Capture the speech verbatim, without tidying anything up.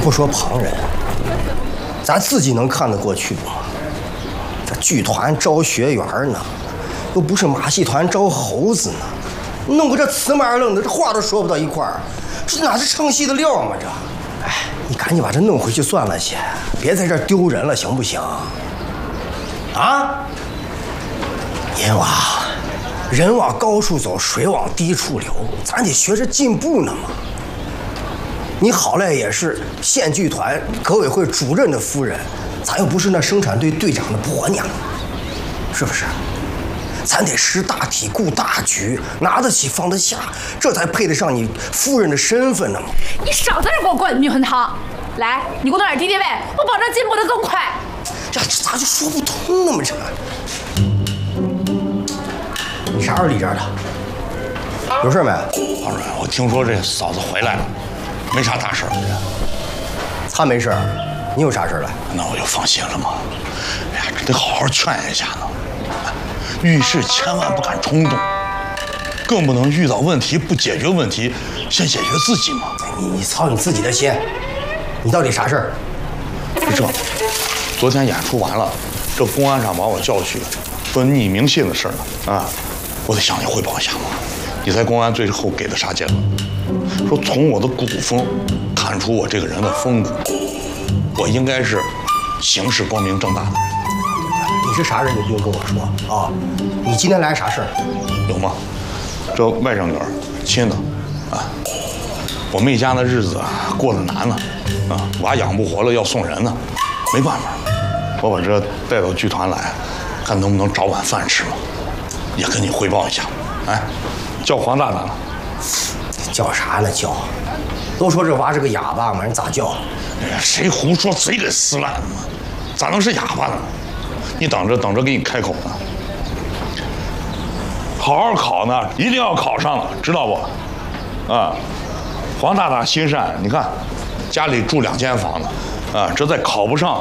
不说旁人，咱自己能看得过去吗？这剧团招学员呢，又不是马戏团招猴子呢，弄个这魑魅二愣的，这话都说不到一块儿，这哪是唱戏的料吗？这，哎，你赶紧把这弄回去算了先，别在这儿丢人了，行不行？啊，银娃，人往高处走，水往低处流，咱得学着进步呢嘛。你好赖也是县剧团革委会主任的夫人，咱又不是那生产队队长的婆娘，是不是？咱得识大体、顾大局，拿得起放得下，这才配得上你夫人的身份呢嘛。 你少在这给我灌女魂汤！来，你给我弄点敌敌畏，我保证进步得更快。 这这咋就说不通呢嘛？这，你啥时候离这儿的？有事没？ 王主任，我听说这嫂子回来了，没啥大事儿。 他没事，你有啥事了？ 那我就放心了嘛。哎呀，这得好好劝一下呢。遇事千万不敢冲动，更不能遇到问题不解决问题，先解决自己嘛。 你你操你自己的心！你到底啥事儿？ 是这，昨天演出完了，这公安上把我叫去，说匿名信的事呢。啊，我得向你汇报一下嘛。你在公安最后给的啥结论？说从我的古风看出我这个人的风骨，我应该是行事光明正大的人。 你是啥人？你不用跟我说啊！你今天来啥事儿？ 有吗？这外甥女儿亲的，啊，我们一家那日子过得难呢，啊，娃养不活了要送人呢，没办法，我把这带到剧团来，看能不能找碗饭吃嘛，也跟你汇报一下。哎，叫黄大大呢？ 叫啥呢？叫？都说这娃是个哑巴嘛，人咋叫？ 哎呀，谁胡说嘴给撕烂了嘛？咋能是哑巴呢？你等着等着，给你开口呢。好好考呢，一定要考上了，知道不？啊，黄大大心善，你看，家里住两间房子，啊，这再考不上，